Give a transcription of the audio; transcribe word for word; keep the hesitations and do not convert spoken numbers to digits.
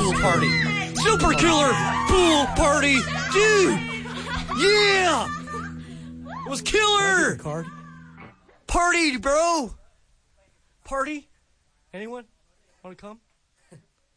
pool party. Super killer pool party, dude. Yeah, it was killer. Card. Party, bro. Party. Anyone want to come?